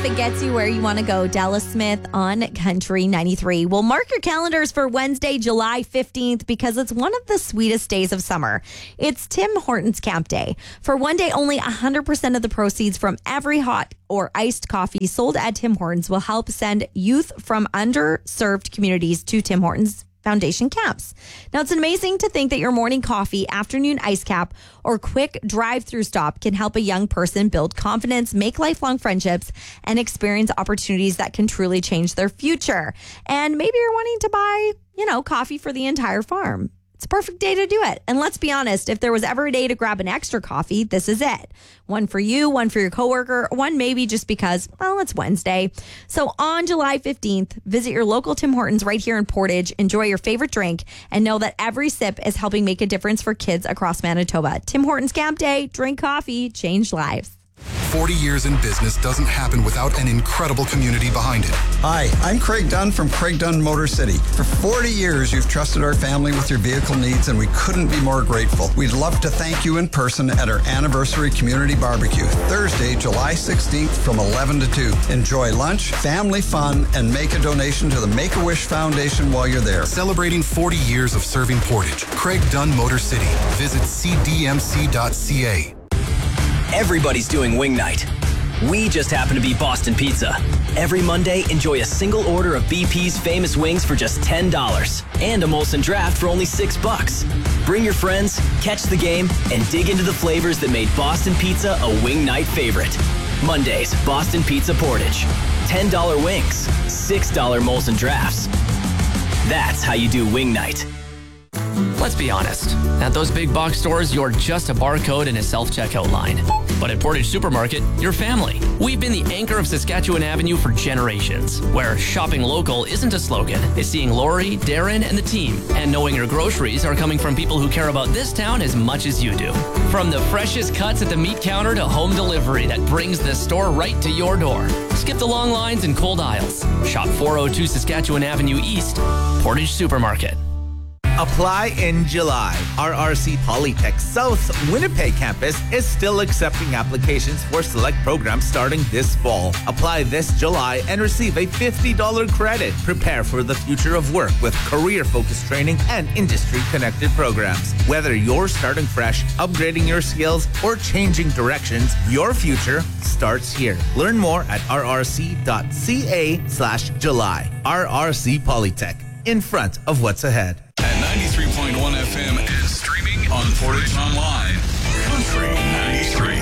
traffic gets you where you want to go. Della Smith on Country 93. Well, mark your calendars for Wednesday, July 15th, because it's one of the sweetest days of summer. It's Tim Hortons Camp Day. For one day, only 100% of the proceeds from every hot or iced coffee sold at Tim Hortons will help send youth from underserved communities to Tim Hortons Foundation camps. Now, it's amazing to think that your morning coffee, afternoon ice cap, or quick drive-through stop can help a young person build confidence, make lifelong friendships, and experience opportunities that can truly change their future. And maybe you're wanting to buy, coffee for the entire farm. It's a perfect day to do it. And let's be honest, if there was ever a day to grab an extra coffee, this is it. One for you, one for your coworker, one maybe just because, it's Wednesday. So on July 15th, visit your local Tim Hortons right here in Portage, enjoy your favorite drink, and know that every sip is helping make a difference for kids across Manitoba. Tim Hortons Camp Day, drink coffee, change lives. 40 years in business doesn't happen without an incredible community behind it. Hi, I'm Craig Dunn from Craig Dunn Motor City. For 40 years, you've trusted our family with your vehicle needs, and we couldn't be more grateful. We'd love to thank you in person at our anniversary community barbecue, Thursday, July 16th from 11 to 2. Enjoy lunch, family fun, and make a donation to the Make-A-Wish Foundation while you're there. Celebrating 40 years of serving Portage. Craig Dunn Motor City. Visit cdmc.ca. Everybody's doing wing night. We just happen to be Boston Pizza. Every Monday, enjoy a single order of BP's famous wings for just $10 and a Molson Draft for only $6. Bring your friends, catch the game, and dig into the flavors that made Boston Pizza a wing night favorite. Mondays, Boston Pizza Portage. $10 wings, $6 Molson Drafts. That's how you do wing night. Let's be honest. At those big box stores, you're just a barcode and a self-checkout line. But at Portage Supermarket, you're family. We've been the anchor of Saskatchewan Avenue for generations, where shopping local isn't a slogan. It's seeing Lori, Darren, and the team, and knowing your groceries are coming from people who care about this town as much as you do. From the freshest cuts at the meat counter to home delivery that brings the store right to your door. Skip the long lines and cold aisles. Shop 402 Saskatchewan Avenue East, Portage Supermarket. Apply in July. RRC Polytech South Winnipeg campus is still accepting applications for select programs starting this fall. Apply this July and receive a $50 credit. Prepare for the future of work with career-focused training and industry-connected programs. Whether you're starting fresh, upgrading your skills, or changing directions, your future starts here. Learn more at rrc.ca/July. RRC Polytech, in front of what's ahead. At 93.1 FM and streaming on Portage Online. Country 93.